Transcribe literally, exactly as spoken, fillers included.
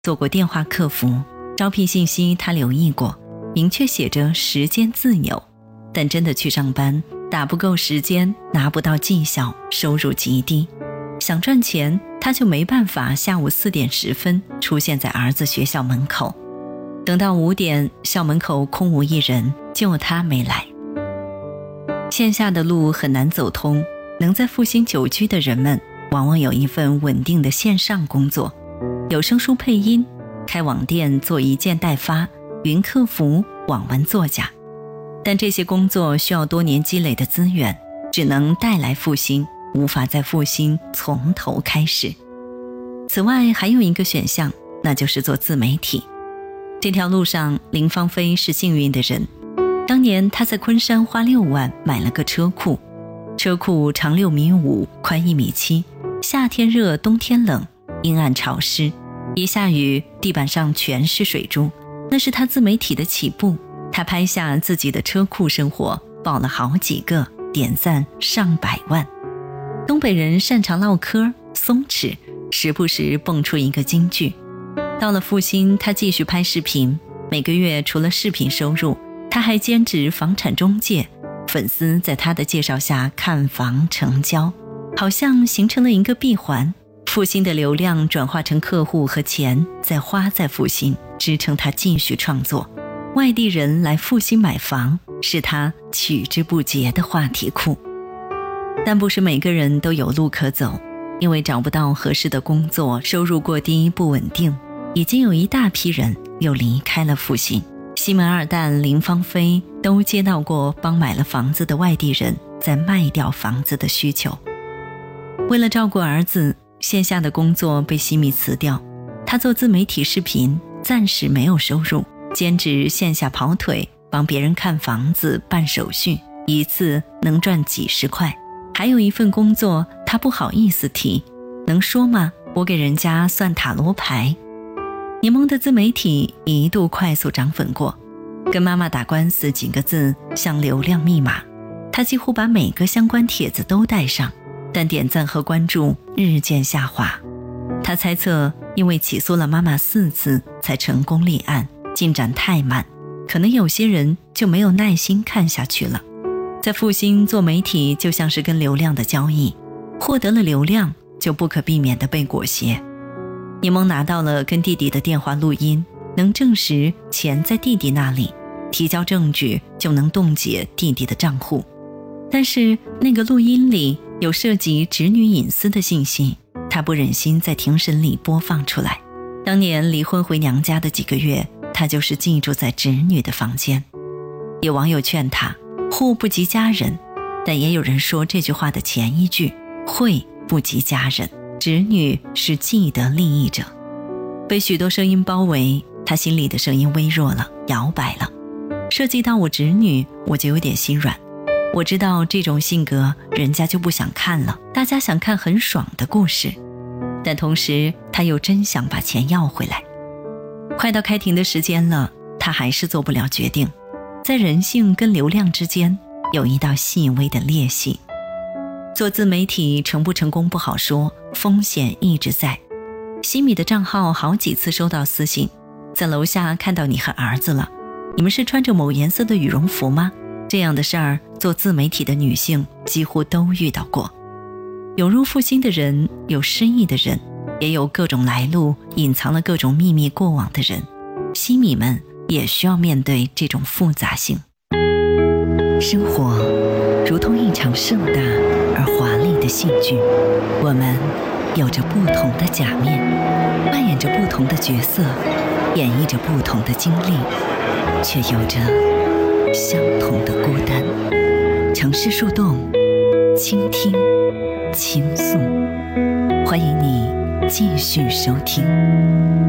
做过电话客服，招聘信息他留意过，明确写着时间自由，但真的去上班，打不够时间，拿不到绩效，收入极低。想赚钱，他就没办法下午四点十分出现在儿子学校门口。等到五点，校门口空无一人，就他没来。线下的路很难走通，能在复兴久居的人们，往往有一份稳定的线上工作，有声书配音，开网店做一件代发，云客服，网文作家。但这些工作需要多年积累的资源，只能带来复兴，无法在复兴从头开始。此外还有一个选项，那就是做自媒体。这条路上林芳菲是幸运的人，当年她在昆山花六万买了个车库，车库长六米五，宽一米七，夏天热，冬天冷，阴暗潮湿，一下雨地板上全是水珠。那是她自媒体的起步，她拍下自己的车库生活，爆了好几个，点赞上百万。东北人擅长唠嗑松弛，时不时蹦出一个金句。到了复兴，他继续拍视频，每个月除了视频收入，他还兼职房产中介，粉丝在他的介绍下看房成交，好像形成了一个闭环。复兴的流量转化成客户和钱，再花在复兴，支撑他继续创作。外地人来复兴买房，是他取之不竭的话题库。但不是每个人都有路可走，因为找不到合适的工作，收入过低不稳定，已经有一大批人又离开了复兴。西门二蛋林芳菲都接到过帮买了房子的外地人在卖掉房子的需求。为了照顾儿子，线下的工作被西米辞掉，他做自媒体视频，暂时没有收入，兼职线下跑腿，帮别人看房子办手续，一次能赚几十块。还有一份工作他不好意思提，能说吗？我给人家算塔罗牌。柠檬的自媒体一度快速涨粉过，跟妈妈打官司几个字像流量密码，他几乎把每个相关帖子都带上，但点赞和关注日渐下滑。他猜测因为起诉了妈妈四次才成功立案，进展太慢，可能有些人就没有耐心看下去了。在复兴做媒体就像是跟流量的交易，获得了流量就不可避免地被裹挟。柠檬拿到了跟弟弟的电话录音，能证实钱在弟弟那里，提交证据就能冻结弟弟的账户。但是那个录音里有涉及侄女隐私的信息，他不忍心在庭审里播放出来。当年离婚回娘家的几个月，他就是寄住在侄女的房间。有网友劝他户不及家人，但也有人说这句话的前一句会不及家人，侄女是既得利益者。被许多声音包围，他心里的声音微弱了，摇摆了。涉及到我侄女，我就有点心软。我知道这种性格人家就不想看了，大家想看很爽的故事，但同时他又真想把钱要回来。快到开庭的时间了，他还是做不了决定。在人性跟流量之间有一道细微的裂隙。做自媒体成不成功不好说，风险一直在。西米的账号好几次收到私信，在楼下看到你和儿子了，你们是穿着某颜色的羽绒服吗？这样的事儿，做自媒体的女性几乎都遇到过。涌入复兴的人，有失意的人，也有各种来路，隐藏了各种秘密过往的人。西米们也需要面对这种复杂性。生活如同一场盛大而华丽的戏剧，我们有着不同的假面，扮演着不同的角色，演绎着不同的经历，却有着相同的孤单。城市树洞，倾听，倾诉，欢迎你继续收听。